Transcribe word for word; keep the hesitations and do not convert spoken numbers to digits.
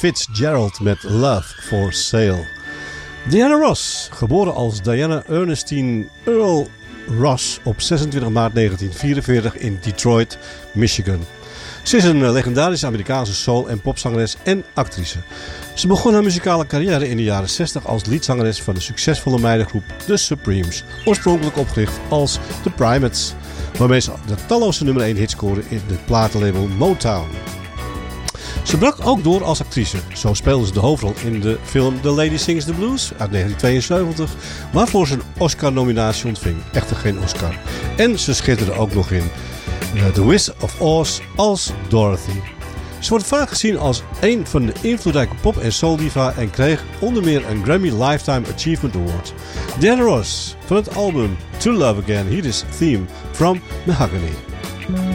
Fitzgerald met Love for Sale. Diana Ross, geboren als Diana Ernestine Earl Ross op zesentwintig maart negentien vierenveertig in Detroit, Michigan. Ze is een legendarische Amerikaanse soul- en popzangeres en actrice. Ze begon haar muzikale carrière in de jaren zestig als liedzangeres van de succesvolle meidengroep The Supremes, oorspronkelijk opgericht als The Primates, waarmee ze de talloze nummer één hits scoorde in het platenlabel Motown. Ze brak ook door als actrice. Zo speelde ze de hoofdrol in de film The Lady Sings the Blues uit negentien tweeënzeventig, waarvoor ze een Oscar-nominatie ontving. Echter geen Oscar. En ze schitterde ook nog in uh, The Wizard of Oz als Dorothy. Ze wordt vaak gezien als een van de invloedrijke pop- en soul-diva en kreeg onder meer een Grammy Lifetime Achievement Award. Diana Ross van het album To Love Again. Hier is Theme from Mahogany.